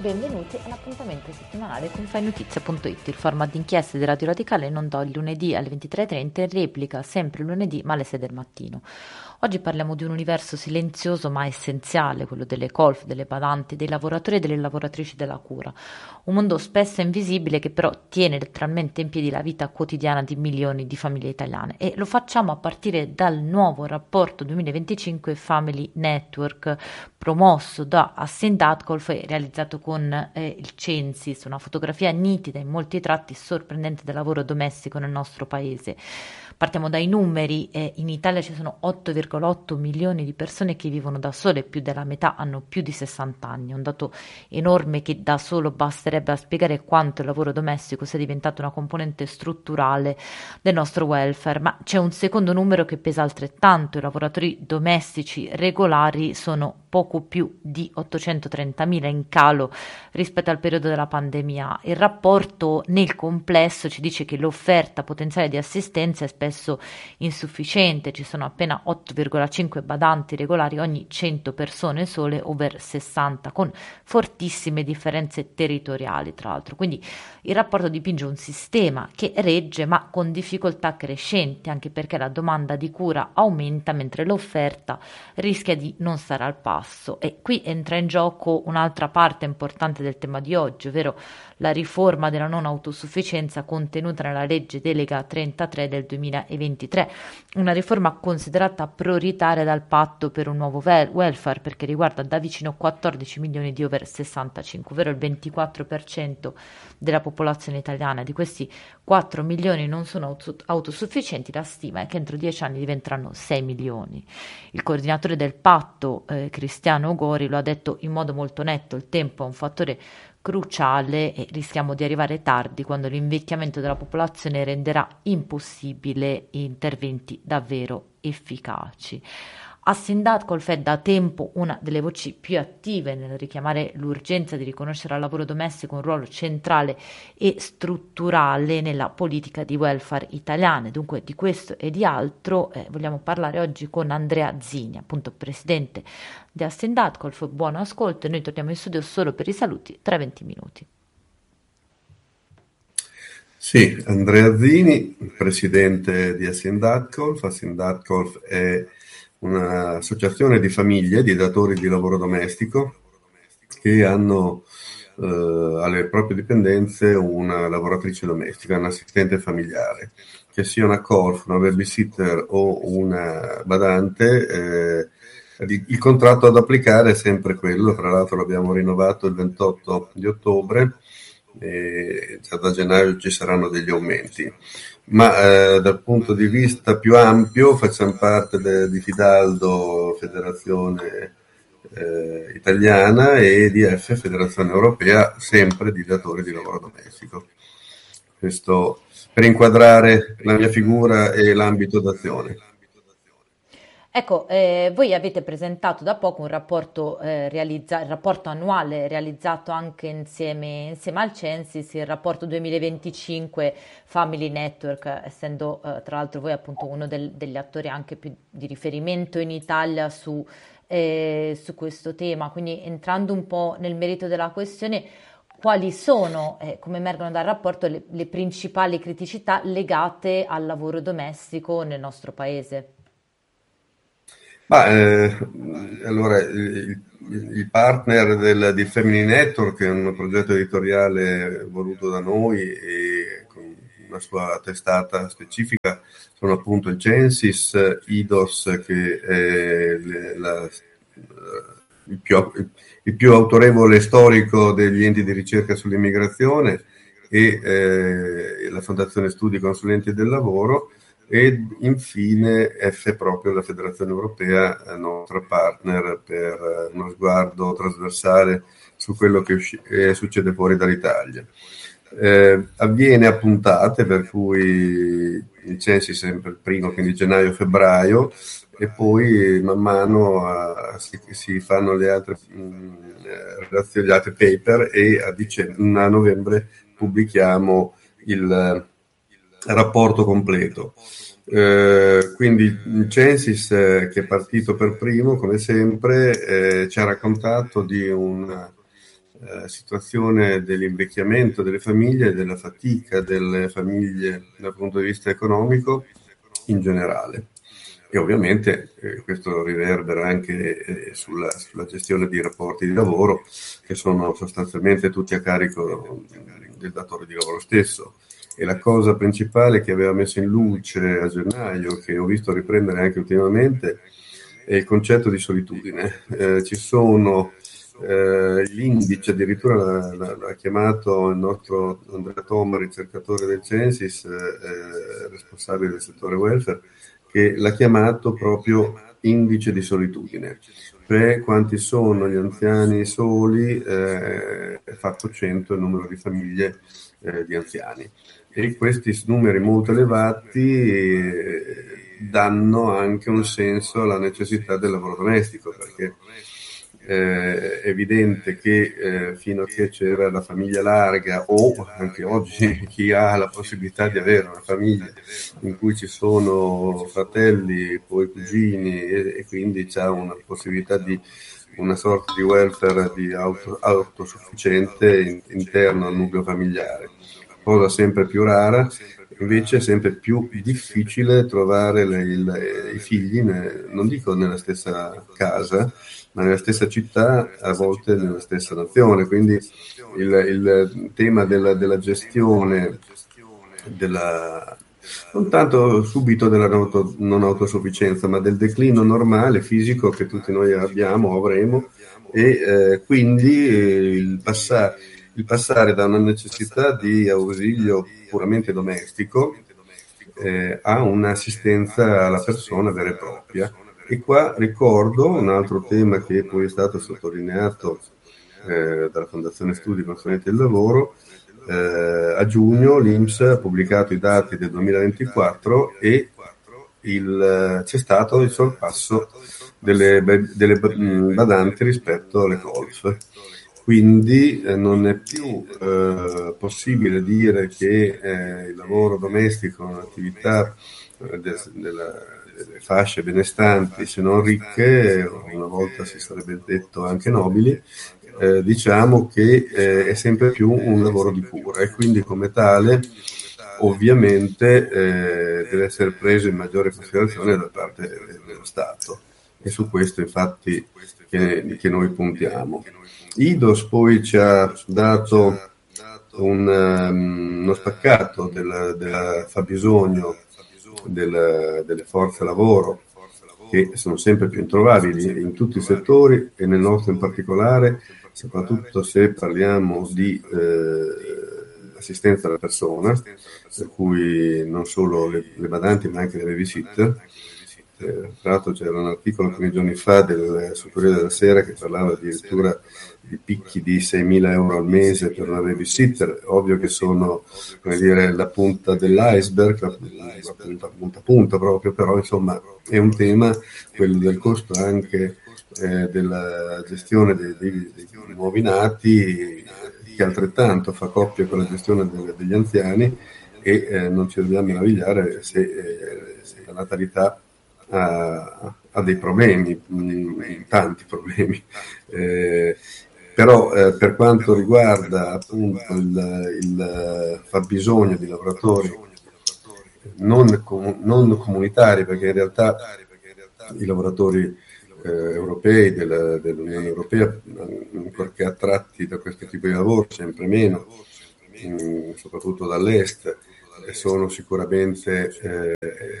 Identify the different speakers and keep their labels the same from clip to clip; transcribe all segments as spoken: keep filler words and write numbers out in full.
Speaker 1: benvenuti all'appuntamento settimanale con fai notizia punto it, il format di inchieste di Radio Radicale in onda il lunedì alle ventitré e trenta, in replica sempre lunedì ma alle sei del mattino. Oggi parliamo di un universo silenzioso ma essenziale, quello delle colf, delle badanti, dei lavoratori e delle lavoratrici della cura. Un mondo spesso invisibile che però tiene letteralmente in piedi la vita quotidiana di milioni di famiglie italiane, e lo facciamo a partire dal nuovo rapporto duemilaventicinque Family Network promosso da Assyndatcolf e realizzato con eh, il Censis, una fotografia nitida in molti tratti sorprendente del lavoro domestico nel nostro paese. Partiamo dai numeri: eh, in Italia ci sono otto virgola otto milioni di persone che vivono da sole, più della metà hanno più di sessanta anni, un dato enorme che da solo basterebbe a spiegare quanto il lavoro domestico sia diventato una componente strutturale del nostro welfare. Ma c'è un secondo numero che pesa altrettanto: i lavoratori domestici regolari sono poco più di ottocentotrentamila, in calo rispetto al periodo della pandemia. Il rapporto nel complesso ci dice che l'offerta potenziale di assistenza è spesso insufficiente, ci sono appena otto virgola cinque badanti regolari ogni cento persone sole over sessanta, con fortissime differenze territoriali tra l'altro. Quindi il rapporto dipinge un sistema che regge ma con difficoltà crescenti, anche perché la domanda di cura aumenta mentre l'offerta rischia di non stare al passo. E qui entra in gioco un'altra parte importante del tema di oggi, ovvero la riforma della non autosufficienza contenuta nella legge delega trentatré del duemilaventitré, una riforma considerata prioritaria dal patto per un nuovo welfare, perché riguarda da vicino quattordici milioni di over sessantacinque, ovvero il ventiquattro per cento della popolazione italiana. Di questi quattro milioni non sono autosufficienti, la stima è che entro dieci anni diventeranno sei milioni. Il coordinatore del patto, eh, Cristiano Gori, lo ha detto in modo molto netto: il tempo è un fattore cruciale e rischiamo di arrivare tardi quando l'invecchiamento della popolazione renderà impossibile interventi davvero efficaci. Assyndatcolf è da tempo una delle voci più attive nel richiamare l'urgenza di riconoscere al lavoro domestico un ruolo centrale e strutturale nella politica di welfare italiana. Dunque di questo e di altro eh, vogliamo parlare oggi con Andrea Zini, appunto presidente di Assyndatcolf. Buon ascolto, e noi torniamo in studio solo per i saluti tra venti minuti.
Speaker 2: Sì, Andrea Zini, presidente di Assyndatcolf. Assyndatcolf è un'associazione di famiglie di datori di lavoro domestico che hanno eh, alle proprie dipendenze una lavoratrice domestica, un assistente familiare, che sia una colf, una babysitter o una badante. Eh, il contratto ad applicare è sempre quello, tra l'altro l'abbiamo rinnovato il ventotto di ottobre, e già da gennaio ci saranno degli aumenti. Ma eh, dal punto di vista più ampio facciamo parte de, di Fidaldo, Federazione eh, Italiana, e E D F, Federazione Europea, sempre di datori di lavoro domestico. Questo per inquadrare la mia figura e l'ambito d'azione.
Speaker 1: Ecco, eh, voi avete presentato da poco un rapporto, eh, realizza- il rapporto annuale realizzato anche insieme, insieme al Censis, il rapporto duemilaventicinque Family Network, essendo eh, tra l'altro voi appunto uno del- degli attori anche più di riferimento in Italia su, eh, su questo tema. Quindi entrando un po' nel merito della questione, quali sono, eh, come emergono dal rapporto, le, le principali criticità legate al lavoro domestico nel nostro paese?
Speaker 2: Ma eh, allora il, il partner del, di Family Network è un progetto editoriale voluto da noi e con una sua testata specifica, sono appunto il Censis, I D O S, che è le, la, il, più, il più autorevole storico degli enti di ricerca sull'immigrazione, e eh, la Fondazione Studi Consulenti del Lavoro, e infine F, proprio la Federazione Europea, nostra partner per uno sguardo trasversale su quello che usci- eh, succede fuori dall'Italia. Eh, avviene a puntate, per cui il Censis è sempre il primo, quindi gennaio-febbraio, e poi man mano uh, si, si fanno le altre mh, relazioni, gli altri paper, e a, dicembre, a novembre pubblichiamo il rapporto completo. Eh, quindi il Censis, eh, che è partito per primo come sempre, eh, ci ha raccontato di un eh, situazione dell'invecchiamento delle famiglie e della fatica delle famiglie dal punto di vista economico in generale. E ovviamente eh, questo riverbera anche eh, sulla, sulla gestione di rapporti di lavoro che sono sostanzialmente tutti a carico del datore di lavoro stesso. E la cosa principale che aveva messo in luce a gennaio, che ho visto riprendere anche ultimamente, è il concetto di solitudine. Eh, ci sono eh, l'indice, addirittura l'ha, l'ha, l'ha chiamato il nostro Andrea Toma, ricercatore del Censis, eh, responsabile del settore welfare, che l'ha chiamato proprio indice di solitudine, cioè quanti sono gli anziani soli, eh, fatto cento il numero di famiglie eh, di anziani. E questi numeri molto elevati eh, danno anche un senso alla necessità del lavoro domestico, perché eh, è evidente che eh, fino a che c'era la famiglia larga, o anche oggi chi ha la possibilità di avere una famiglia in cui ci sono fratelli, poi cugini, e, e quindi c'ha una possibilità di una sorta di welfare di auto, autosufficiente in, interno al nucleo familiare, cosa sempre più rara. Invece è sempre più difficile trovare le, il, i figli, ne, non dico nella stessa casa, ma nella stessa città, a volte nella stessa nazione. Quindi il, il tema della, della gestione della, non tanto subito della auto, non autosufficienza, ma del declino normale fisico che tutti noi abbiamo o avremo, e eh, quindi eh, il, passare, il passare da una necessità di ausilio puramente domestico eh, a un'assistenza alla persona vera e propria. E qua ricordo un altro tema che poi è stato sottolineato eh, dalla Fondazione Studi Consulenti del Lavoro. Eh, a giugno l'I N P S ha pubblicato i dati del duemilaventiquattro e il, c'è stato il sorpasso delle, delle badanti rispetto alle colf. Quindi eh, non è più eh, possibile dire che eh, il lavoro domestico è un'attività eh, de, della, delle fasce benestanti, se non ricche, una volta si sarebbe detto anche nobili. Eh, diciamo che eh, è sempre più un lavoro di cura e quindi come tale ovviamente eh, deve essere preso in maggiore considerazione da parte dello Stato, e su questo infatti che, che noi puntiamo. I D O S poi ci ha dato un, um, uno spaccato del, del fabbisogno del, delle forze lavoro, che sono sempre più introvabili in tutti i settori e nel nostro in particolare, soprattutto se parliamo di eh, assistenza alla persona, per cui non solo le, le badanti ma anche le babysitter. Eh, tra l'altro c'era un articolo alcuni giorni fa del Corriere della Sera che parlava addirittura di picchi di seimila euro al mese per una babysitter. Ovvio che sono, come dire, la punta dell'iceberg, la, la punta, punta punta proprio, però insomma è un tema, quello del costo anche eh, della gestione dei, dei, dei nuovi nati, che altrettanto fa coppia con la gestione delle, degli anziani, e eh, non ci dobbiamo meravigliare se, eh, se la natalità ha, ha dei problemi, mh, tanti problemi. Eh, però eh, per quanto riguarda appunto il, il fabbisogno di lavoratori non, com- non comunitari, perché in realtà i lavoratori eh, europei della, dell'Unione Europea, ancorché attratti da questo tipo di lavoro, sempre meno, mh, soprattutto dall'est, sono sicuramente eh,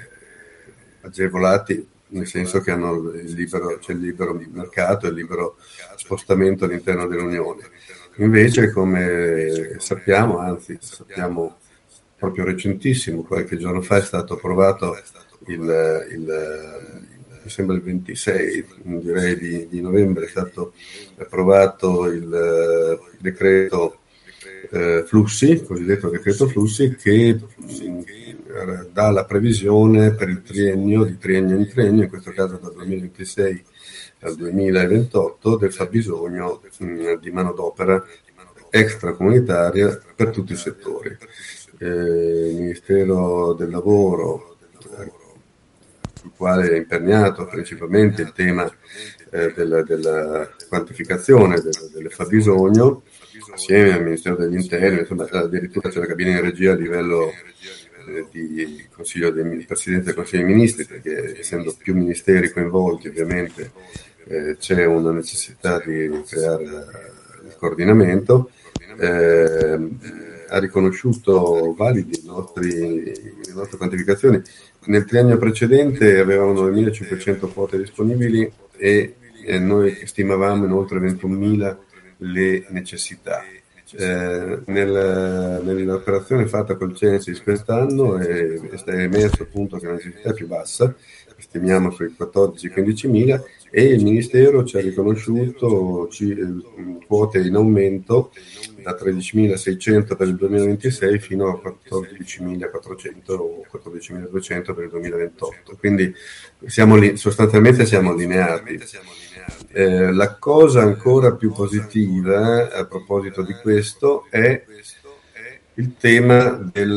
Speaker 2: agevolati, nel senso che hanno il libero, c'è il libero mercato e il libero spostamento all'interno dell'Unione. Invece, come sappiamo, anzi sappiamo proprio recentissimo, qualche giorno fa è stato approvato il, il mi sembra il ventisei direi di, di novembre, è stato approvato il decreto eh, flussi, il cosiddetto decreto flussi, che mh, dà la previsione per il triennio, di triennio in triennio, in questo caso dal duemilaventisei al duemilaventotto, del fabbisogno mh, di manodopera extracomunitaria per tutti i settori. Eh, il Ministero del Lavoro, sul quale è imperniato principalmente il tema eh, della, della quantificazione del, del fabbisogno, assieme al Ministero degli Interni, insomma, addirittura c'è la cabina di regia a livello eh, di Consiglio dei Presidente del Consiglio dei Ministri, perché essendo più ministeri coinvolti ovviamente eh, c'è una necessità di creare il coordinamento. Eh, ha riconosciuto validi i nostri, le nostre quantificazioni. Nel triennio precedente avevamo novemilacinquecento quote disponibili e, e noi stimavamo in oltre ventunomila le necessità. Eh, nel, nell'operazione fatta col Censis quest'anno è, è emerso appunto che la necessità è più bassa, stimiamo sui quattordici quindicimila, e il Ministero ci ha riconosciuto ci, eh, quote in aumento da tredicimilaseicento per il duemilaventisei fino a quattordicimilaquattrocento o quattordicimiladuecento per il duemilaventotto, quindi siamo li, sostanzialmente siamo allineati. Eh, la cosa ancora più positiva a proposito di questo è il tema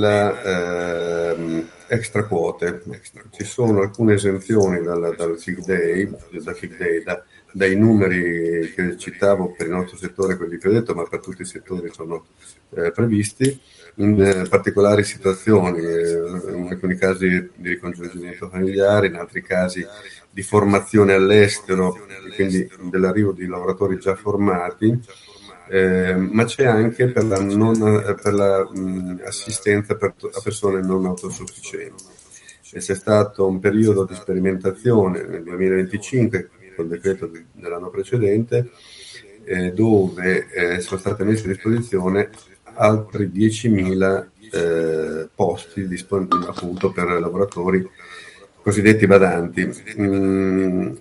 Speaker 2: della eh, extra quote. Ci sono alcune esenzioni dal, dal Sick Day, da Sick Day da, dai numeri che citavo per il nostro settore, quelli che ho detto, ma per tutti i settori sono eh, previsti, in eh, particolari situazioni, eh, in alcuni casi di ricongiungimento familiare, in altri casi di formazione all'estero, quindi dell'arrivo di lavoratori già formati, eh, ma c'è anche per la, non, per la mh, assistenza per, a persone non autosufficienti. E c'è stato un periodo di sperimentazione nel duemilaventicinque, col decreto di, dell'anno precedente, eh, dove eh, sono state messe a disposizione altri diecimila eh, posti disponibili appunto per lavoratori cosiddetti badanti. Mm,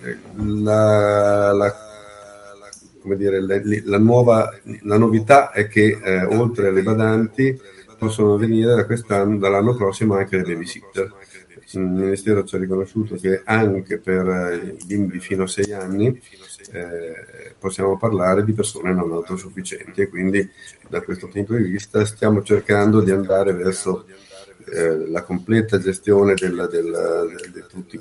Speaker 2: la, la, come dire, la, la, nuova, la novità è che eh, oltre alle badanti possono venire da quest'anno, dall'anno prossimo anche le babysitter. Il Ministero ci ha riconosciuto che anche per i bimbi fino a sei anni eh, possiamo parlare di persone non autosufficienti, e quindi da questo punto di vista stiamo cercando di andare verso eh, la completa gestione della, della, di tutti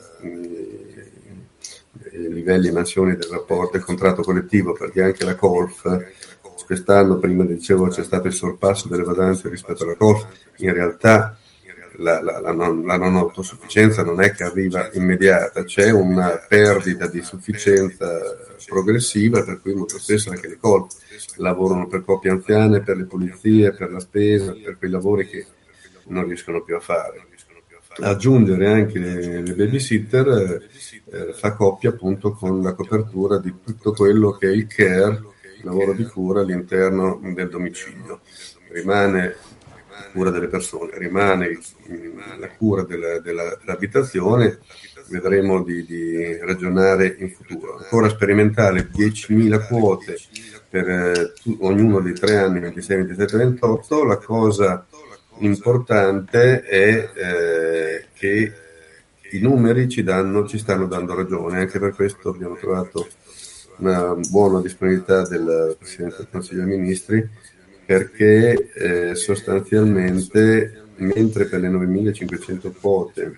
Speaker 2: i livelli e mansioni del rapporto e contratto collettivo, perché anche la Colf quest'anno, prima dicevo, c'è stato il sorpasso delle badanze rispetto alla Colf. In realtà la, la, la, non, la non autosufficienza non è che arriva immediata, c'è una perdita di sufficienza progressiva, per cui molto spesso anche le Colf lavorano per coppie anziane, per le pulizie, per la spesa, per quei lavori che non riescono più a fare. Aggiungere anche le, le babysitter eh, fa coppia appunto con la copertura di tutto quello che è il care, il lavoro di cura all'interno del domicilio. Rimane la cura delle persone, rimane la cura della, della, dell'abitazione, vedremo di, di ragionare in futuro. Ancora sperimentale diecimila quote per eh, tu, ognuno dei tre anni, ventisei, ventisette, ventotto. La cosa importante è eh, che i numeri ci danno, ci stanno dando ragione, anche per questo abbiamo trovato una buona disponibilità del Presidente del Consiglio dei Ministri, perché eh, sostanzialmente mentre per le novemilacinquecento quote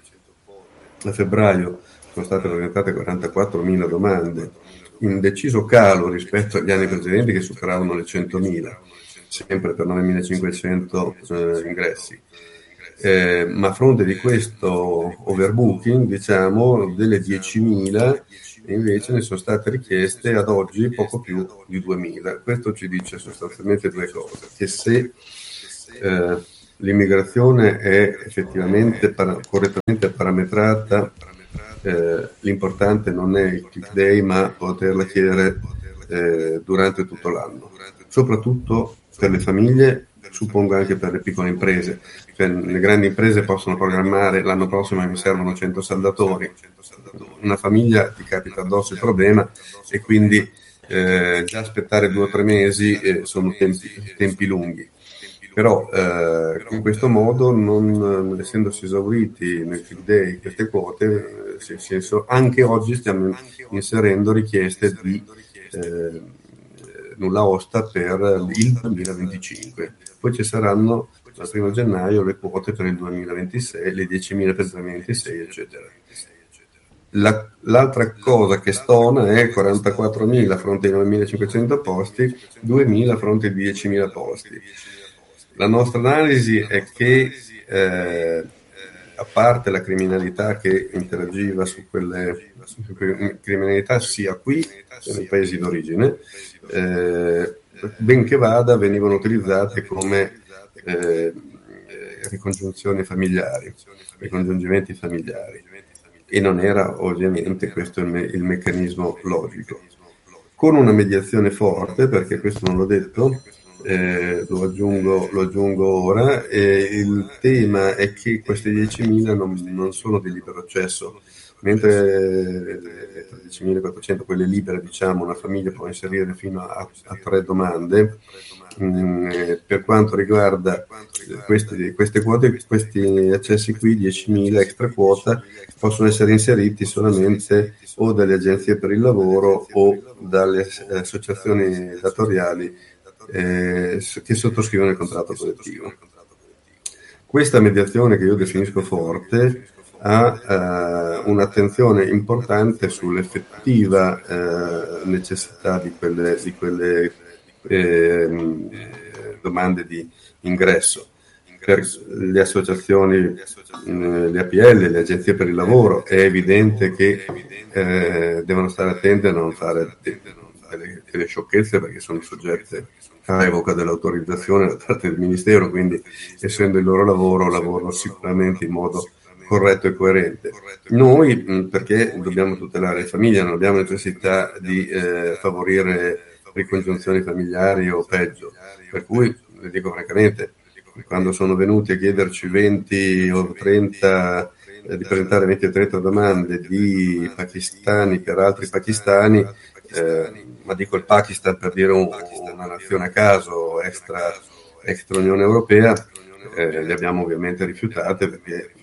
Speaker 2: a febbraio sono state presentate quarantaquattromila domande, in deciso calo rispetto agli anni precedenti che superavano le centomila, sempre per novemilacinquecento eh, ingressi. Eh, ma a fronte di questo overbooking, diciamo, delle diecimila invece ne sono state richieste ad oggi poco più di duemila. Questo ci dice sostanzialmente due cose: che se eh, l'immigrazione è effettivamente para- correttamente parametrata, eh, l'importante non è il click day, ma poterla chiedere eh, durante tutto l'anno, soprattutto per le famiglie, suppongo anche per le piccole imprese. Cioè, le grandi imprese possono programmare l'anno prossimo mi servono cento saldatori, una famiglia ti capita addosso il problema, e quindi eh, già aspettare due o tre mesi eh, sono tempi, tempi lunghi. Però eh, in questo modo, non essendosi esauriti nel click day queste quote, eh, senso, anche oggi stiamo inserendo richieste di eh, nulla osta per il duemilaventicinque. Poi ci saranno dal primo gennaio le quote per il duemilaventisei, le diecimila per il duemilaventisei, eccetera. La, l'altra cosa che stona è quarantaquattromila a fronte ai novemilacinquecento posti, duemila a fronte ai diecimila posti. La nostra analisi è che, eh, a parte la criminalità che interagiva su quelle, su quelle criminalità sia qui che nei paesi d'origine, eh, benché vada, venivano utilizzate come eh, ricongiunzioni familiari, ricongiungimenti familiari. E non era ovviamente questo il, me- il meccanismo logico. Con una mediazione forte, perché questo non l'ho detto, eh, lo, aggiungo, lo aggiungo ora, e il tema è che queste diecimila non, non sono di libero accesso, mentre le tredicimilaquattrocento, quelle libere, diciamo, una famiglia può inserire fino a, a tre domande. Mm, eh, per quanto riguarda questi, queste quote, questi accessi qui, diecimila extra quota, possono essere inseriti solamente o dalle agenzie per il lavoro o dalle eh, associazioni datoriali eh, che sottoscrivono il contratto collettivo. Questa mediazione, che io definisco forte, ha eh, un'attenzione importante sull'effettiva eh, necessità di quelle, di quelle eh, domande di ingresso. Per le associazioni, le A P L, le agenzie per il lavoro, è evidente che eh, devono stare attente a non fare de- delle, delle sciocchezze, perché sono soggette a revoca dell'autorizzazione da parte del Ministero, quindi essendo il loro lavoro, lavorano sicuramente in modo corretto e coerente. Noi, mh, perché dobbiamo tutelare le famiglie, non abbiamo necessità di eh, favorire ricongiunzioni familiari o peggio, per cui, le dico francamente, quando sono venuti a chiederci venti o trenta, eh, di presentare venti o trenta domande di pakistani per altri pakistani, eh, ma dico il Pakistan per dire un, una nazione a caso extra, extra Unione Europea, eh, le abbiamo ovviamente rifiutate, perché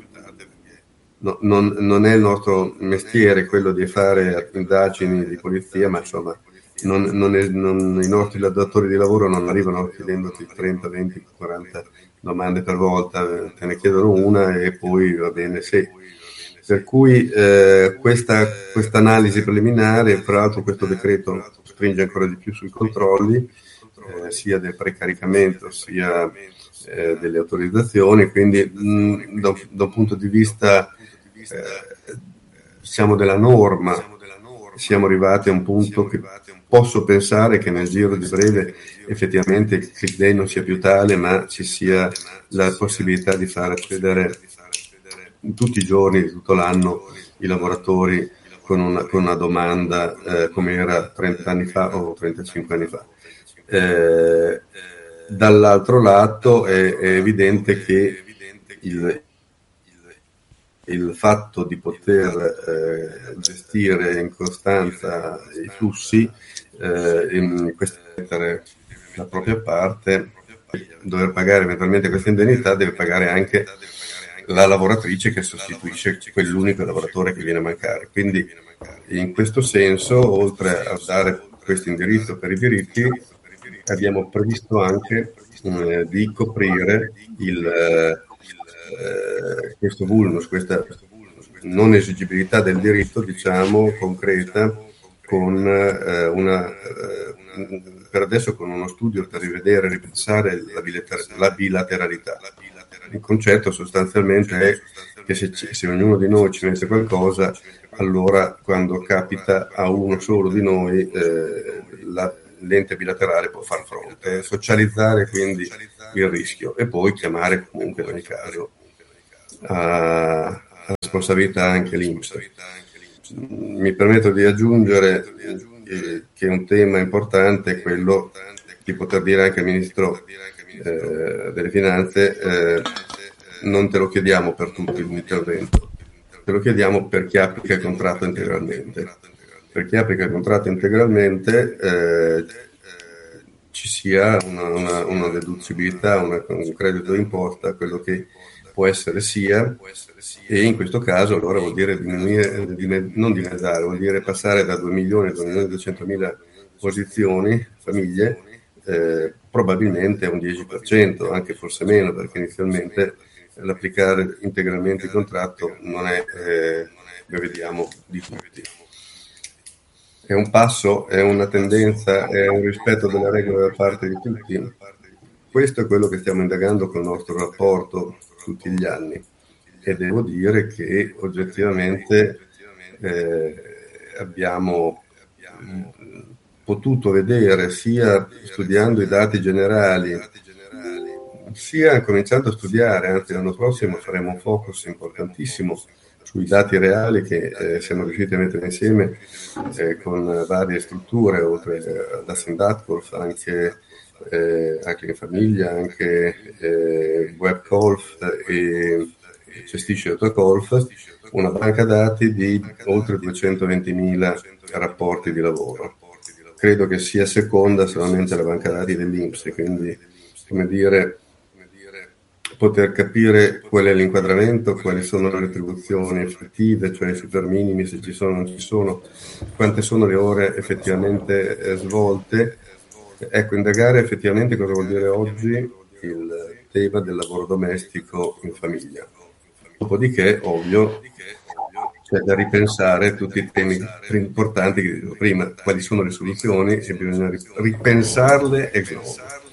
Speaker 2: no, non, non è il nostro mestiere quello di fare indagini di polizia, ma insomma non, non è, non, i nostri datori di lavoro non arrivano chiedendoti trenta, venti, quaranta domande per volta, te ne chiedono una e poi va bene, sì. Per cui eh, questa questa analisi preliminare, tra l'altro questo decreto stringe ancora di più sui controlli, eh, sia del precaricamento sia eh, delle autorizzazioni, quindi mh, da, da un punto di vista eh, diciamo della norma siamo arrivati a un punto che posso pensare che nel giro di breve effettivamente il Click Day non sia più tale, ma ci sia la possibilità di far accedere tutti i giorni di tutto l'anno i lavoratori con una, con una domanda eh, come era trenta anni fa o trentacinque anni fa. Eh, dall'altro lato è, è evidente che il, il fatto di poter eh, gestire in costanza i flussi, eh, in questa la propria parte, dover pagare eventualmente questa indennità, deve pagare anche la lavoratrice che sostituisce quell'unico lavoratore che viene a mancare. Quindi in questo senso, oltre a dare questo indirizzo per i diritti, abbiamo previsto anche eh, di coprire il, eh, questo vulnus, questa non esigibilità del diritto, diciamo, concreta, con eh, una eh, per adesso con uno studio per rivedere e ripensare la, bilater- la bilateralità. Il concetto sostanzialmente è che se, ci, se ognuno di noi ci mette qualcosa, allora quando capita a uno solo di noi eh, la, l'ente bilaterale può far fronte, socializzare quindi il rischio e poi chiamare comunque in ogni caso a, a responsabilità anche l'I N P S. Mi permetto di aggiungere eh, che un tema importante è quello di poter dire anche al Ministro eh, delle Finanze eh, non te lo chiediamo per tutto l'intervento, te lo chiediamo per chi applica il contratto integralmente. Per chi applica il contratto integralmente eh, ci sia una, una, una deducibilità, una, un credito d'imposta, quello che può essere sia, e in questo caso allora vuol dire diminuire, non dimezzare, vuol dire passare da due milioni a due milioni e duecentomila posizioni, famiglie, eh, probabilmente a un dieci per cento, anche forse meno, perché inizialmente l'applicare integralmente il contratto non è, eh, come vediamo, di tutti. È un passo, è una tendenza, è un rispetto delle regole da parte di tutti. Questo è quello che stiamo indagando con il nostro rapporto tutti gli anni, e devo dire che oggettivamente eh, abbiamo potuto vedere, sia studiando i dati generali, sia cominciando a studiare, anzi l'anno prossimo faremo un focus importantissimo sui dati reali che eh, siamo riusciti a mettere insieme eh, con varie strutture, oltre da Sindatcorp, anche, eh, anche in famiglia, anche eh, WebGolf e gestisce AutoGolf, una banca dati di oltre duecentoventimila rapporti di lavoro. Credo che sia seconda solamente la banca dati dell'I N P S, quindi, come dire, poter capire qual è l'inquadramento, quali sono le retribuzioni effettive, cioè i super minimi, se ci sono o non ci sono, quante sono le ore effettivamente eh, svolte. Ecco, indagare effettivamente cosa vuol dire oggi il tema del lavoro domestico in famiglia. Dopodiché, ovvio, c'è da ripensare tutti i temi importanti che dicevo prima, quali sono le soluzioni, e bisogna ripensarle ex novo.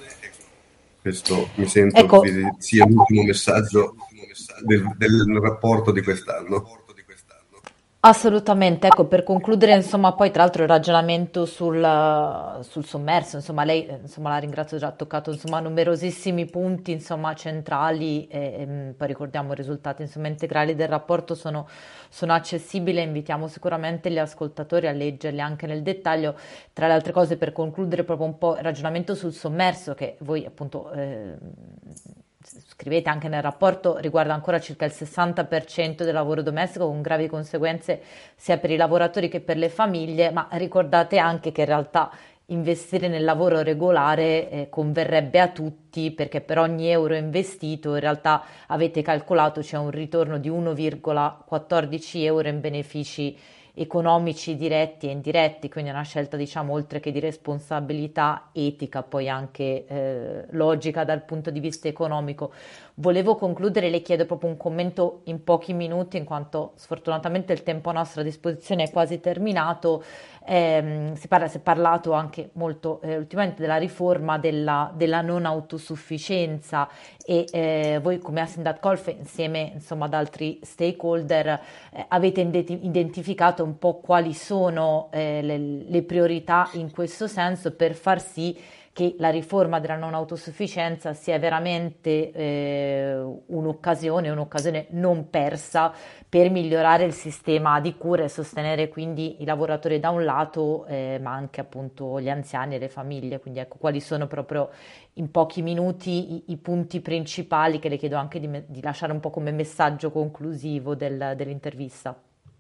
Speaker 2: Questo mi sento
Speaker 1: Ecco,
Speaker 2: sia l'ultimo messaggio del, del rapporto di quest'anno.
Speaker 1: assolutamente, ecco, per concludere, insomma, poi tra l'altro il ragionamento sul, sul sommerso, insomma, lei, eh, insomma, la ringrazio, già ha toccato, insomma, numerosissimi punti, insomma, centrali, e, e, mh, poi ricordiamo i risultati, insomma, integrali del rapporto sono, sono accessibili, e invitiamo sicuramente gli ascoltatori a leggerli anche nel dettaglio. Tra le altre cose, per concludere proprio un po' il ragionamento sul sommerso, che voi appunto eh, scrivete anche nel rapporto, riguarda ancora circa il sessanta per cento del lavoro domestico, con gravi conseguenze sia per i lavoratori che per le famiglie, ma ricordate anche che in realtà investire nel lavoro regolare eh, converrebbe a tutti, perché per ogni euro investito in realtà avete calcolato c'è un ritorno di uno virgola quattordici euro in benefici economici diretti e indiretti, quindi è una scelta, diciamo, oltre che di responsabilità etica, poi anche eh, logica dal punto di vista economico. Volevo concludere, le chiedo proprio un commento in pochi minuti, in quanto sfortunatamente il tempo a nostra disposizione è quasi terminato. Eh, si, parla, si è parlato anche molto eh, ultimamente della riforma della, della non autosufficienza, e eh, voi come Assindatcolf, insieme insomma ad altri stakeholder, eh, avete identificato un po' quali sono eh, le, le priorità in questo senso, per far sì che la riforma della non autosufficienza sia veramente eh, un'occasione, un'occasione non persa per migliorare il sistema di cura e sostenere quindi i lavoratori da un lato, eh, ma anche appunto gli anziani e le famiglie. Quindi ecco, quali sono proprio in pochi minuti i, i punti principali, che le chiedo anche di, di lasciare un po' come messaggio conclusivo del, dell'intervista.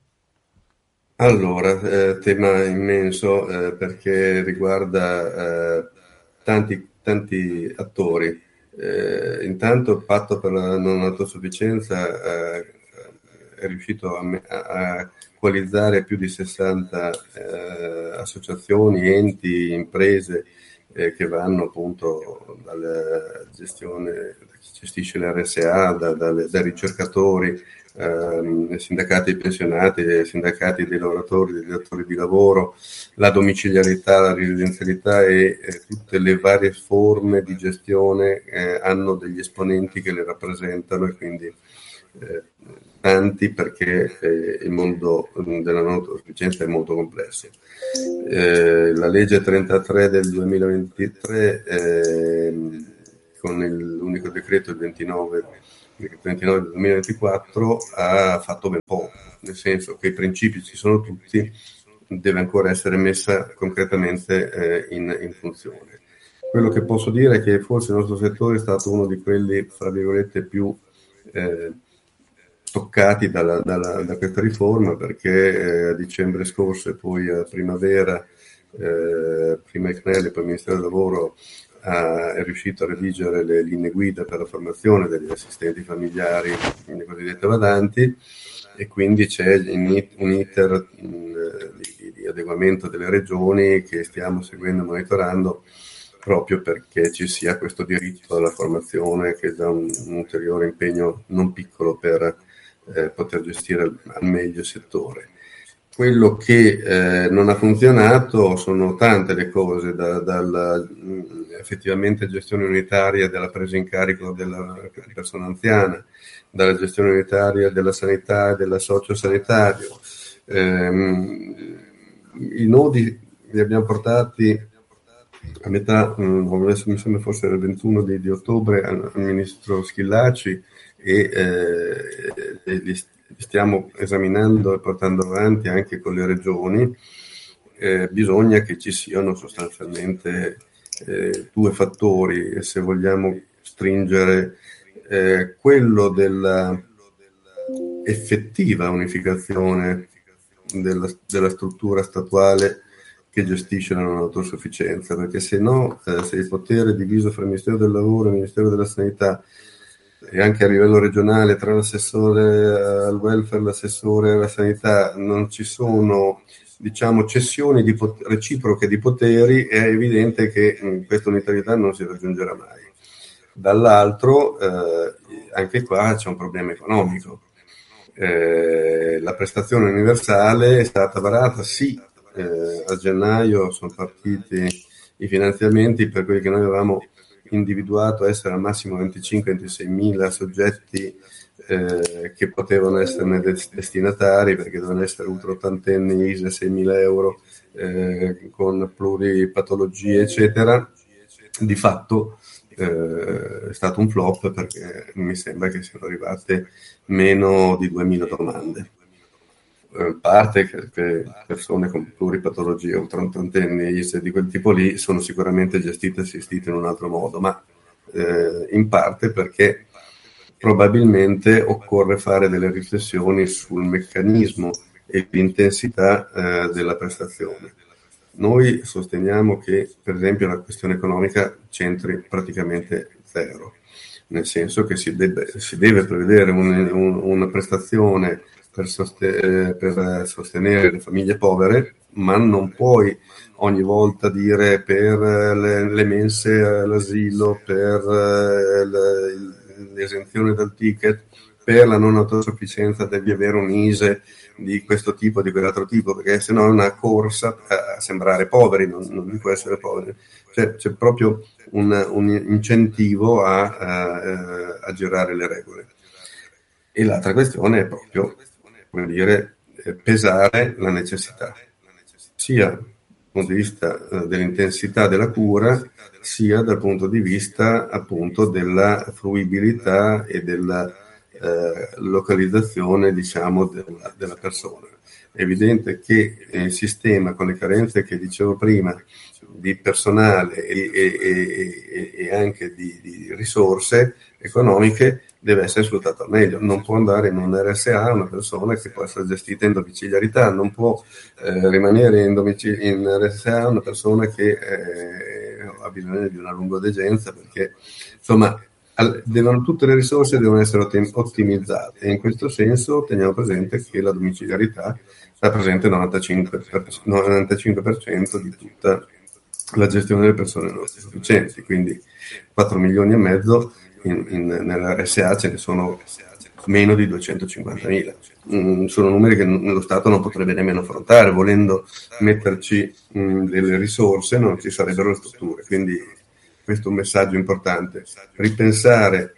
Speaker 2: Allora, eh, tema immenso eh, perché riguarda eh, tanti, tanti attori. Eh, intanto il patto per la non autosufficienza eh, è riuscito a, me- a coalizzare più di sessanta eh, associazioni, enti, imprese eh, che vanno appunto dalla gestione, da chi gestisce l'R S A, da, dalle- dai ricercatori, ehm, sindacati dei pensionati, sindacati dei lavoratori, degli datori di lavoro, la domiciliarità, la residenzialità e, e tutte le varie forme di gestione eh, hanno degli esponenti che le rappresentano, e quindi eh, tanti, perché eh, il mondo della non autosufficienza è molto complesso. Eh, la legge trentatré del duemilaventitré, eh, con il, l'unico decreto il ventinove, il ventinove del duemilaventiquattro, ha fatto ben poco, nel senso che i principi ci sono tutti, deve ancora essere messa concretamente eh, in, in funzione. Quello che posso dire è che forse il nostro settore è stato uno di quelli, fra virgolette, più eh, toccati dalla, dalla, da questa riforma, perché eh, a dicembre scorso e poi a primavera, eh, prima il C N E L e poi il Ministero del Lavoro ha, è riuscito a redigere le linee guida per la formazione degli assistenti familiari, le cosiddette badanti, e quindi c'è un iter mh, di, di adeguamento delle regioni che stiamo seguendo e monitorando, proprio perché ci sia questo diritto alla formazione, che è già un, un ulteriore impegno non piccolo per eh, poter gestire al, al meglio il settore. Quello che eh, non ha funzionato sono tante le cose, da, dalla mh, effettivamente gestione unitaria della presa in carico della persona anziana, dalla gestione unitaria della sanità e del sociosanitario. Ehm, I nodi li abbiamo portati a metà, mh, adesso mi sembra fosse il ventuno di, di ottobre, al, al ministro Schillaci, e eh, e li stiamo esaminando e portando avanti anche con le regioni. Eh, bisogna che ci siano sostanzialmente eh, due fattori, se vogliamo stringere eh, quello della effettiva unificazione della, della struttura statuale che gestisce la non autosufficienza, perché se no, eh, se il potere è diviso fra il Ministero del Lavoro e il Ministero della Sanità, e anche a livello regionale tra l'assessore al welfare e l'assessore alla sanità non ci sono, diciamo, cessioni di pot- reciproche di poteri, è evidente che mh, questa unitarietà non si raggiungerà mai. Dall'altro, eh, anche qua c'è un problema economico. Eh, la prestazione universale è stata varata, sì, eh, a gennaio sono partiti i finanziamenti per quelli che noi avevamo individuato essere al massimo venticinque ventisei mila soggetti eh, che potevano esserne destinatari, perché devono essere ultraottantenni, I S E seimila euro, eh, con pluripatologie eccetera. Di fatto eh, è stato un flop, perché mi sembra che siano arrivate meno di duemila domande. A parte che, che persone con pluripatologie o trentenni di quel tipo lì sono sicuramente gestite e assistite in un altro modo, ma eh, in parte perché probabilmente occorre fare delle riflessioni sul meccanismo e l'intensità eh, della prestazione. Noi sosteniamo che, per esempio, la questione economica c'entri praticamente zero, nel senso che si deve, si deve prevedere un, un, una prestazione per, soste- per sostenere le famiglie povere, ma non puoi ogni volta dire per le, le mense all'asilo, per le, l'esenzione dal ticket, per la non autosufficienza devi avere un I S E di questo tipo, di quell'altro tipo, perché sennò è una corsa a sembrare poveri, non, non dico essere poveri. Cioè, c'è proprio un, un incentivo a, a, a girare le regole. E l'altra questione è proprio, come dire, pesare la necessità, sia dal punto di vista eh, dell'intensità della cura, sia dal punto di vista appunto della fruibilità e della eh, localizzazione, diciamo, della, della persona. È evidente che il sistema, con le carenze che dicevo prima, di personale e, e, e, e anche di, di risorse economiche, deve essere sfruttato al meglio. Non può andare in un R S A una persona che può essere gestita in domiciliarità, non può eh, rimanere in, domicil- in R S A una persona che eh, ha bisogno di una lungodegenza, perché insomma al- devono, tutte le risorse devono essere ottim- ottimizzate, e in questo senso teniamo presente che la domiciliarità rappresenta il novantacinque per cento di tutta la gestione delle persone non sufficienti, quindi quattro milioni e mezzo in, in, nell'R S A ce ne sono meno di duecentocinquantamila. Mm, sono numeri che lo Stato non potrebbe nemmeno affrontare, volendo metterci mm, delle risorse non ci sarebbero le strutture, quindi questo è un messaggio importante, ripensare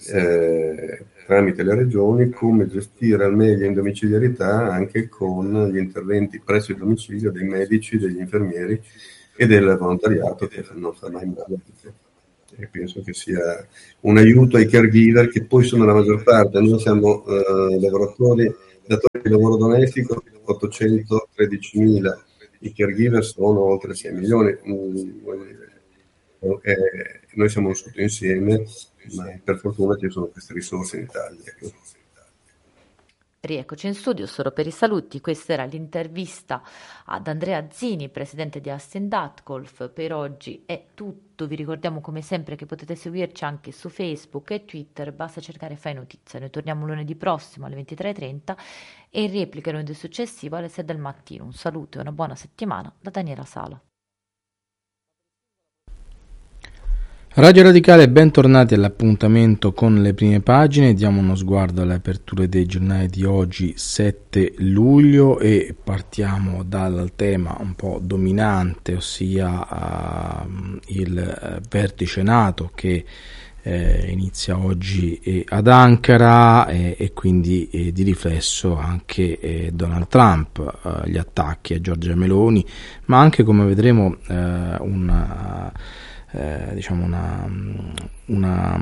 Speaker 2: eh, tramite le regioni come gestire al meglio in domiciliarità, anche con gli interventi presso il domicilio dei medici, degli infermieri e del volontariato, che non fa mai male. E penso che sia un aiuto ai caregiver, che poi sono la maggior parte. Noi siamo eh, lavoratori, datori di lavoro domestico, ottocentotredicimila, i caregiver sono oltre sei milioni. Mm, eh, noi siamo un sottoinsieme, ma per fortuna ci sono queste risorse in Italia. Ecco.
Speaker 1: Rieccoci in studio solo per i saluti. Questa era l'intervista ad Andrea Zini, presidente di Assendatcolf. Per oggi è tutto. Vi ricordiamo come sempre che potete seguirci anche su Facebook e Twitter. Basta cercare Fai Notizia. Noi torniamo lunedì prossimo alle ventitré e trenta e in replica lunedì successivo alle sei del mattino. Un saluto e una buona settimana da Daniela Sala.
Speaker 3: Radio Radicale, bentornati all'appuntamento con le prime pagine. Diamo uno sguardo alle aperture dei giornali di oggi, sette luglio, e partiamo dal tema un po' dominante, ossia uh, il vertice NATO che eh, inizia oggi eh, ad Ankara eh, e quindi eh, di riflesso anche eh, Donald Trump, eh, gli attacchi a Giorgia Meloni, ma anche, come vedremo, eh, una Eh, diciamo una, una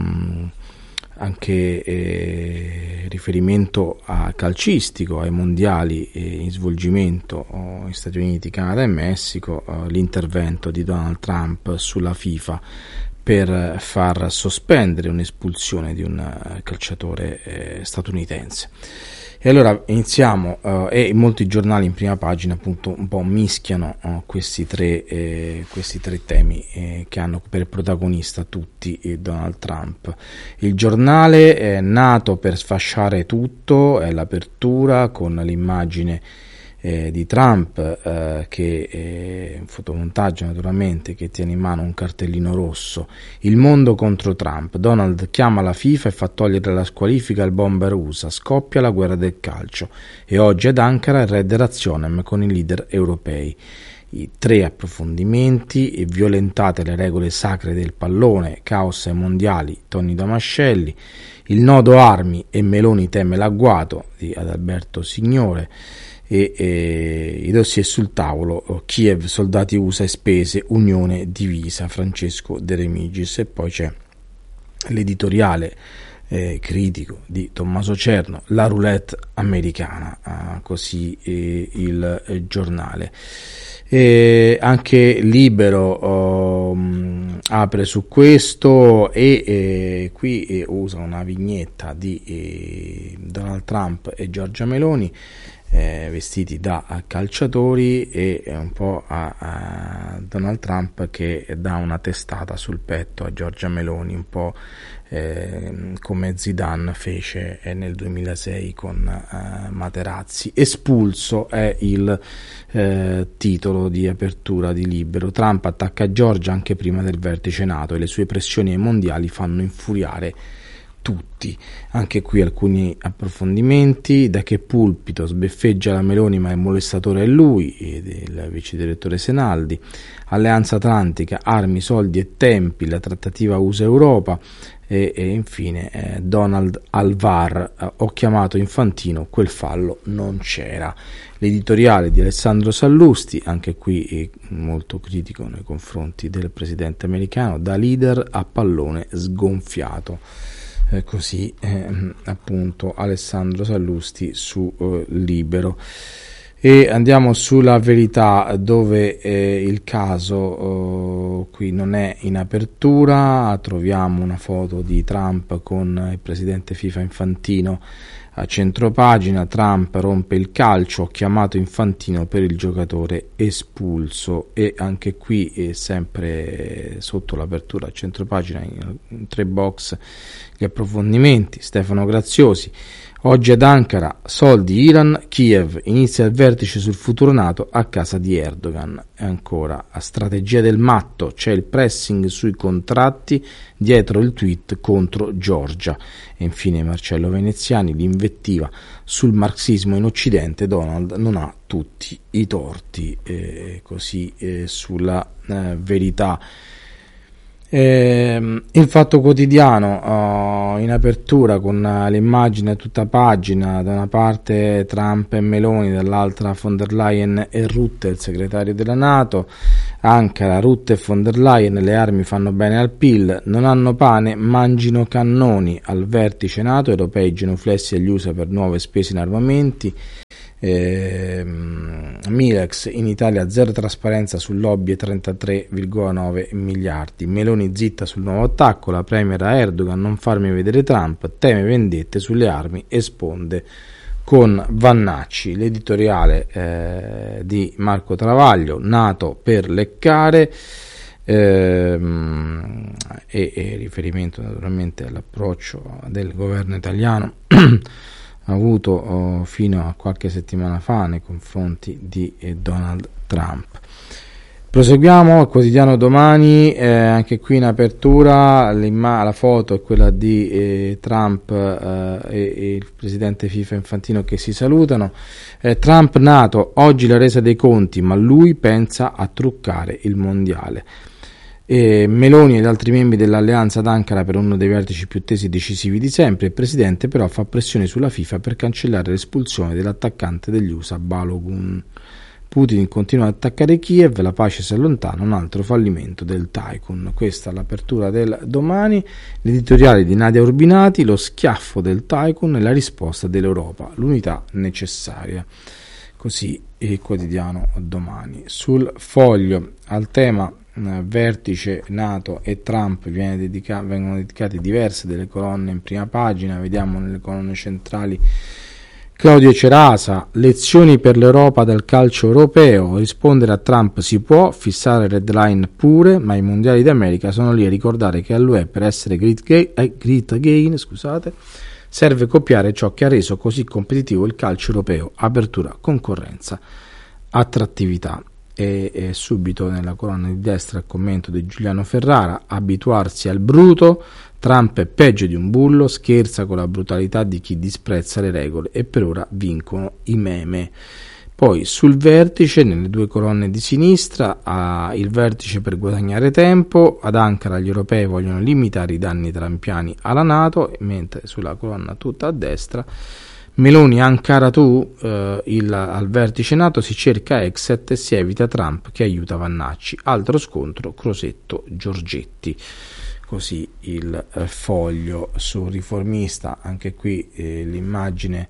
Speaker 3: anche eh, riferimento a calcistico ai mondiali eh, in svolgimento oh, in Stati Uniti, Canada e Messico, oh, l'intervento di Donald Trump sulla FIFA per far sospendere un'espulsione di un calciatore eh, statunitense. E allora iniziamo, uh, e molti giornali in prima pagina appunto un po' mischiano uh, questi tre eh, questi tre temi eh, che hanno per protagonista tutti eh, Donald Trump. Il giornale è nato per sfasciare tutto, è l'apertura con l'immagine Eh, di Trump eh, che è un fotomontaggio naturalmente, che tiene in mano un cartellino rosso: il mondo contro Trump, Donald chiama la FIFA e fa togliere la squalifica al bomber U S A, scoppia la guerra del calcio, e oggi ad Ankara il re dell'Azionem con i leader europei. I tre approfondimenti: e violentate le regole sacre del pallone, caos ai mondiali, Tony Damascelli, il nodo armi e Meloni teme l'agguato di Adalberto Signore, e, e i dossier sul tavolo, Kiev, soldati U S A e spese, Unione divisa, Francesco De Remigis. E poi c'è l'editoriale eh, critico di Tommaso Cerno, la roulette americana, ah, così eh, il eh, giornale. E anche Libero oh, apre su questo e eh, qui eh, usa una vignetta di eh, Donald Trump e Giorgia Meloni Eh, vestiti da calciatori, e un po' a, a Donald Trump che dà una testata sul petto a Giorgia Meloni, un po' eh, come Zidane fece eh, nel duemilasei con eh, Materazzi. Espulso è il eh, titolo di apertura di Libero. Trump attacca Giorgia anche prima del vertice NATO e le sue pressioni ai mondiali fanno infuriare tutti. Anche qui alcuni approfondimenti: da che pulpito sbeffeggia la Meloni ma il molestatore è lui, il vice direttore Senaldi. Alleanza Atlantica, armi, soldi e tempi, la trattativa U S A-Europa. E, e infine eh, Donald al V A R, eh, ho chiamato Infantino, quel fallo non c'era. L'editoriale di Alessandro Sallusti, anche qui eh, molto critico nei confronti del presidente americano, da leader a pallone sgonfiato. Eh, così eh, appunto Alessandro Sallusti su eh, Libero. E andiamo sulla Verità, dove eh, il caso eh, qui non è in apertura. Troviamo una foto di Trump con il presidente FIFA Infantino a centropagina. Trump rompe il calcio, ho chiamato Infantino per il giocatore espulso. E anche qui è sempre sotto l'apertura a centropagina, in, in tre box, gli approfondimenti. Stefano Graziosi, oggi ad Ankara, soldi Iran, Kiev, inizia il vertice sul futuro NATO a casa di Erdogan. E ancora, a strategia del matto, c'è il pressing sui contratti dietro il tweet contro Giorgia. E infine Marcello Veneziani, l'invettiva sul marxismo in Occidente, Donald non ha tutti i torti. E così eh, sulla eh, Verità. Eh, il Fatto Quotidiano uh, in apertura con uh, l'immagine a tutta pagina, da una parte Trump e Meloni, dall'altra von der Leyen e Rutte, il segretario della NATO. Ankara, Rutte e von der Leyen, le armi fanno bene al P I L, non hanno pane, mangino cannoni. Al vertice NATO, europei genuflessi agli U S A per nuove spese in armamenti. Eh, Milex, in Italia zero trasparenza sul lobby e trentatré virgola nove miliardi. Meloni zitta sul nuovo attacco, la premier a Erdogan, non farmi vedere Trump, teme vendette sulle armi, esponde con Vannacci. L'editoriale eh, di Marco Travaglio, NATO per leccare, ehm, e, e riferimento naturalmente all'approccio del governo italiano avuto oh, fino a qualche settimana fa nei confronti di eh, Donald Trump. Proseguiamo, il quotidiano Domani, eh, anche qui in apertura la foto è quella di eh, Trump eh, e, e il presidente FIFA Infantino che si salutano. eh, Trump nato, oggi la resa dei conti, ma lui pensa a truccare il mondiale. E Meloni ed altri membri dell'alleanza ad Ankara per uno dei vertici più tesi e decisivi di sempre. Il presidente però fa pressione sulla FIFA per cancellare l'espulsione dell'attaccante degli U S A Balogun. Putin continua ad attaccare Kiev, la pace si allontana, un altro fallimento del tycoon. Questa è l'apertura del Domani, l'editoriale di Nadia Urbinati, lo schiaffo del tycoon e la risposta dell'Europa, l'unità necessaria. Così il quotidiano Domani. Sul Foglio, al tema eh, vertice NATO e Trump viene dedica- vengono dedicate diverse delle colonne in prima pagina, vediamo nelle colonne centrali Claudio Cerasa, lezioni per l'Europa dal calcio europeo, rispondere a Trump si può, fissare red line pure, ma i mondiali d'America sono lì a ricordare che all'U E per essere great, gay, eh, great again, scusate, serve copiare ciò che ha reso così competitivo il calcio europeo, apertura, concorrenza, attrattività. E, e subito nella colonna di destra il commento di Giuliano Ferrara, abituarsi al bruto, Trump è peggio di un bullo, scherza con la brutalità di chi disprezza le regole e per ora vincono i meme. Poi sul vertice, nelle due colonne di sinistra, ah, il vertice per guadagnare tempo, ad Ankara gli europei vogliono limitare i danni trampiani alla NATO, mentre sulla colonna tutta a destra Meloni Ankara tu, eh, il, al vertice NATO si cerca exit e si evita Trump che aiuta Vannacci, altro scontro Crosetto Giorgetti. Così il eh, Foglio. Sul Riformista, anche qui eh, l'immagine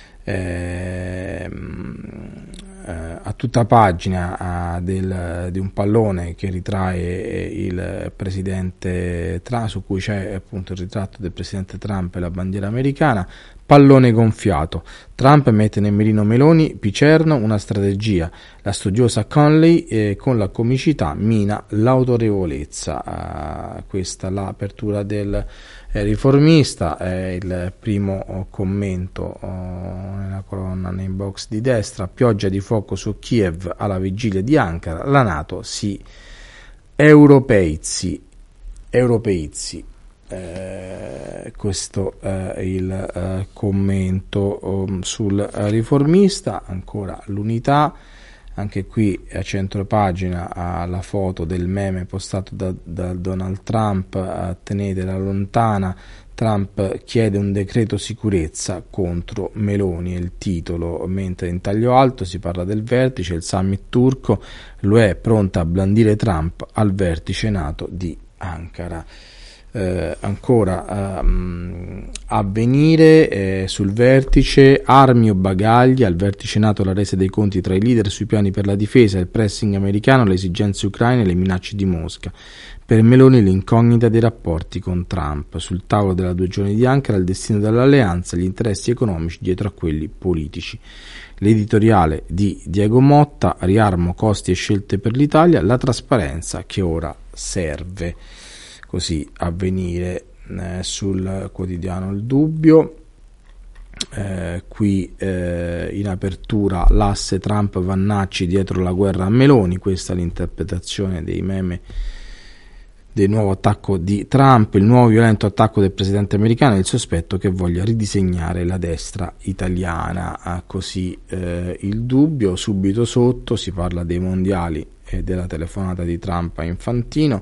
Speaker 3: eh, eh, a tutta pagina a del, di un pallone che ritrae il presidente Trump, su cui c'è appunto il ritratto del presidente Trump e la bandiera americana. Pallone gonfiato, Trump mette nel mirino Meloni, Picerno, una strategia, la studiosa Conley eh, con la comicità mina l'autorevolezza. Uh, questa l'apertura del eh, Riformista, è il primo oh, commento oh, nella colonna nei box di destra, pioggia di fuoco su Kiev alla vigilia di Ankara, la NATO si europeizzi, europeizzi. Eh, questo è eh, il eh, commento um, sul eh, Riformista. Ancora l'Unità, anche qui a centro pagina ha la foto del meme postato da, da Donald Trump, eh, tenetela lontana, Trump chiede un decreto sicurezza contro Meloni, è il titolo, mentre in taglio alto si parla del vertice, il summit turco, l'U E pronta a blandire Trump al vertice NATO di Ankara. Eh, ancora um, Avvenire, eh, sul vertice, armi o bagagli, al vertice NATO la resa dei conti tra i leader sui piani per la difesa, il pressing americano, le esigenze ucraine e le minacce di Mosca. Per Meloni l'incognita dei rapporti con Trump. Sul tavolo della due giorni di Ankara il destino dell'alleanza, gli interessi economici dietro a quelli politici. L'editoriale di Diego Motta, riarmo, costi e scelte per l'Italia, la trasparenza che ora serve. Così Avvenire. Eh, sul quotidiano Il Dubbio, eh, qui eh, in apertura l'asse Trump-Vannacci dietro la guerra a Meloni, questa è l'interpretazione dei meme del nuovo attacco di Trump, il nuovo violento attacco del presidente americano e il sospetto che voglia ridisegnare la destra italiana. Ah, così eh, Il Dubbio. Subito sotto si parla dei mondiali e della telefonata di Trump a Infantino,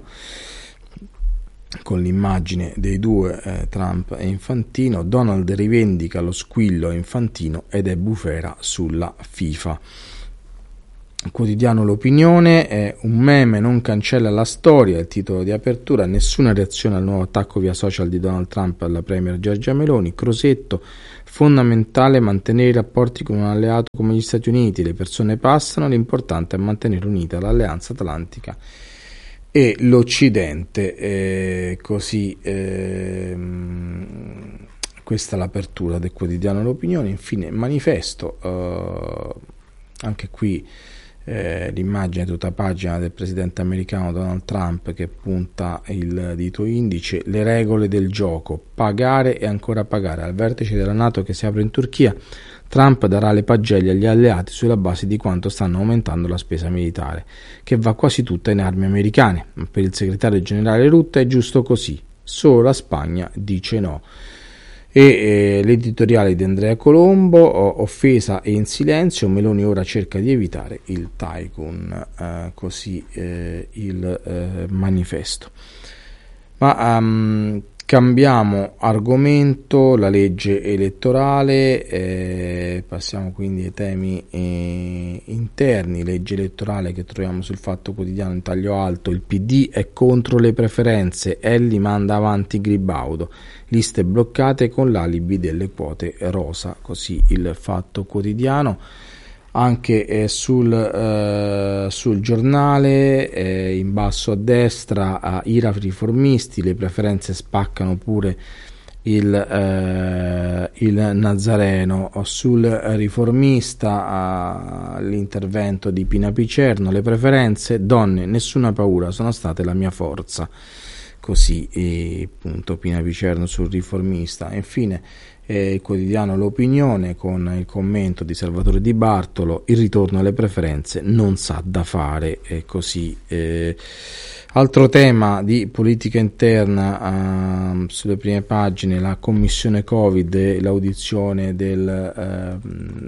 Speaker 3: con l'immagine dei due, eh, Trump e Infantino. Donald rivendica lo squillo a Infantino ed è bufera sulla FIFA. Quotidiano L'Opinione, è un meme non cancella la storia, il titolo di apertura, nessuna reazione al nuovo attacco via social di Donald Trump alla premier Giorgia Meloni. Crosetto, fondamentale mantenere i rapporti con un alleato come gli Stati Uniti, le persone passano, l'importante è mantenere unita l'alleanza atlantica e l'Occidente. Eh, così ehm, questa è l'apertura del quotidiano L'Opinione. Infine Manifesto, eh, anche qui eh, l'immagine tutta pagina del presidente americano Donald Trump che punta il dito indice, le regole del gioco, pagare e ancora pagare. Al vertice della NATO che si apre in Turchia, Trump darà le pagelle agli alleati sulla base di quanto stanno aumentando la spesa militare, che va quasi tutta in armi americane, ma per il segretario generale Rutte è giusto così, solo la Spagna dice no. E eh, l'editoriale di Andrea Colombo, offesa e in silenzio, Meloni ora cerca di evitare il tycoon, eh, così eh, il eh, manifesto. Ma um, cambiamo argomento, la legge elettorale, eh, passiamo quindi ai temi eh, interni, legge elettorale che troviamo sul Fatto Quotidiano in taglio alto, il P D è contro le preferenze, Elli manda avanti Gribaudo, liste bloccate con l'alibi delle quote rosa, così il Fatto Quotidiano. Anche eh, sul, eh, sul giornale, eh, in basso a destra, eh, ira riformisti, le preferenze spaccano pure il, eh, il Nazareno. Sul riformista, eh, l'intervento di Pina Picerno, le preferenze, donne, nessuna paura, sono state la mia forza. Così eh, appunto Pina Picerno sul riformista. E infine eh, il quotidiano L'Opinione con il commento di Salvatore Di Bartolo, il ritorno alle preferenze non sa da fare, e così eh. Altro tema di politica interna eh, sulle prime pagine, la commissione Covid e l'audizione del eh,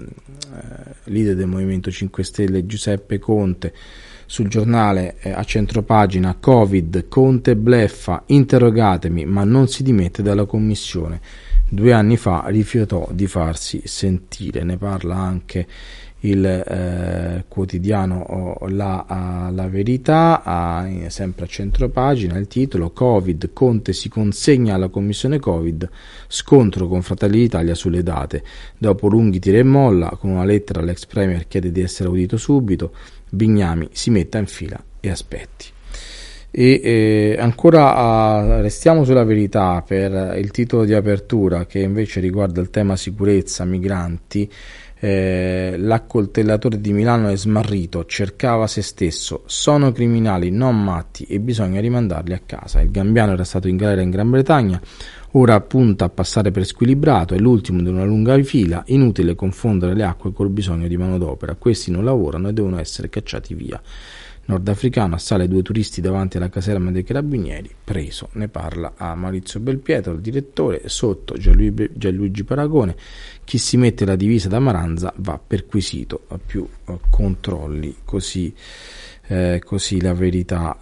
Speaker 3: leader del Movimento cinque Stelle Giuseppe Conte. Sul giornale eh, a centropagina, Covid, Conte bleffa, interrogatemi, ma non si dimette dalla commissione. Due anni fa rifiutò di farsi sentire. Ne parla anche il eh, quotidiano oh, la, uh, la Verità, uh, sempre a centropagina, il titolo: Covid, Conte si consegna alla commissione Covid, scontro con Fratelli d'Italia sulle date. Dopo lunghi tira e molla, con una lettera l'ex premier chiede di essere audito subito, Bignami si metta in fila e aspetti. E eh, ancora uh, restiamo sulla Verità per il titolo di apertura, che invece riguarda il tema sicurezza, migranti. Eh, l'accoltellatore di Milano è smarrito, cercava se stesso, sono criminali non matti e bisogna rimandarli a casa. Il Gambiano era stato in galera in Gran Bretagna, ora punta a passare per squilibrato, è l'ultimo di una lunga fila, inutile confondere le acque col bisogno di manodopera, questi non lavorano e devono essere cacciati via. Nordafricano assale due turisti davanti alla caserma dei carabinieri, preso. Ne parla a Maurizio Belpietro, il direttore, sotto Gianluigi, Gianluigi Paragone, chi si mette la divisa da Maranza va perquisito, a più uh, controlli, così, eh, così la Verità.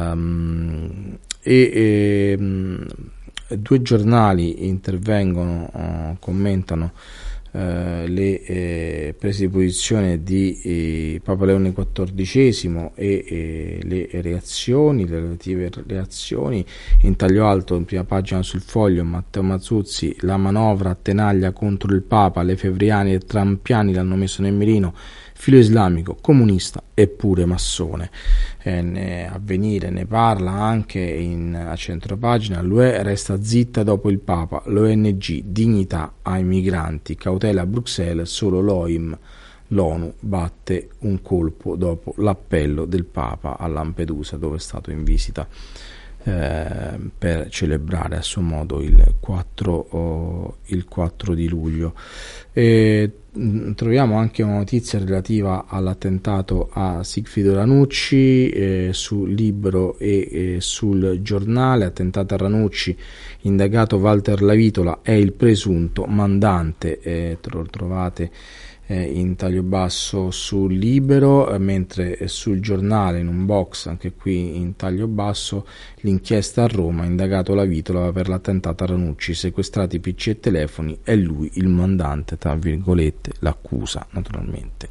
Speaker 3: Um, e, e um, due giornali intervengono, uh, commentano Uh, le eh, prese di posizione di eh, Papa Leone quattordicesimo e eh, le reazioni, le relative reazioni. In taglio alto, in prima pagina sul Foglio, Matteo Mazzuzzi, la manovra tenaglia contro il Papa, le Fevriani e Trampiani l'hanno messo nel mirino, filo islamico, comunista e pure massone. Eh, ne, Avvenire ne parla anche in, a centropagina, l'U E resta zitta dopo il Papa, l'O N G dignità ai migranti, cautela a Bruxelles, solo l'O I M, l'ONU batte un colpo dopo l'appello del Papa a Lampedusa, dove è stato in visita eh, per celebrare a suo modo il quattro, oh, il quattro di luglio. E, troviamo anche una notizia relativa all'attentato a Sigfrido Ranucci eh, sul Libero e eh, sul Giornale. Attentato a Ranucci, indagato Walter Lavitola è il presunto mandante, eh, lo trovate eh, in taglio basso sul Libero, eh, mentre sul Giornale in un box, anche qui in taglio basso, l'inchiesta a Roma, indagato Lavitola per l'attentato a Ranucci, sequestrati P C e telefoni, è lui il mandante, tra virgolette, l'accusa naturalmente.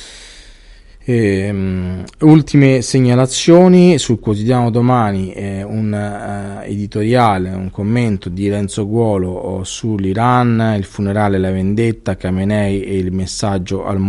Speaker 3: E, um, ultime segnalazioni sul quotidiano Domani, eh, un uh, editoriale, un commento di Renzo Guolo oh, sull'Iran, il funerale, la vendetta, Khamenei e il messaggio al